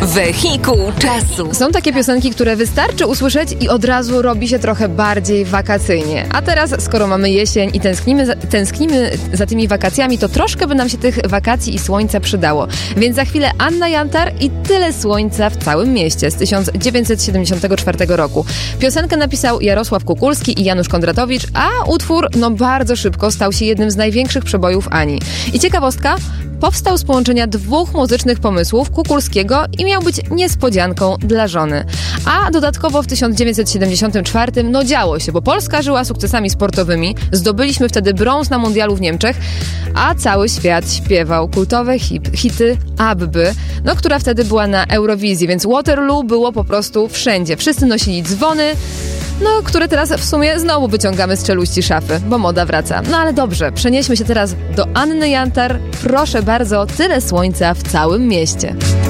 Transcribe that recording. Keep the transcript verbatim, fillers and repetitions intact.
Wehikuł czasu. Są takie piosenki, które wystarczy usłyszeć i od razu robi się trochę bardziej wakacyjnie. A teraz, skoro mamy jesień i tęsknimy za, tęsknimy za tymi wakacjami, to troszkę by nam się tych wakacji i słońca przydało. Więc za chwilę Anna Jantar i Tyle słońca w całym mieście z tysiąc dziewięćset siedemdziesiątego czwartego roku. Piosenkę napisał Jarosław Kukulski i Janusz Kondratowicz, a utwór no bardzo szybko stał się jednym z największych przebojów Ani. I ciekawostka, powstał z połączenia dwóch muzycznych pomysłów Kukulskiego i miał być niespodzianką dla żony. A dodatkowo w tysiąc dziewięćset siedemdziesiątym czwartym no działo się, bo Polska żyła sukcesami sportowymi, zdobyliśmy wtedy brąz na mundialu w Niemczech, a cały świat śpiewał kultowe hit, hity Abby, no która wtedy była na Eurowizji, więc Waterloo było po prostu wszędzie. Wszyscy nosili dzwony, no, które teraz w sumie znowu wyciągamy z czeluści szafy, bo moda wraca. No ale dobrze, przenieśmy się teraz do Anny Jantar. Proszę bardzo, Tyle słońca w całym mieście.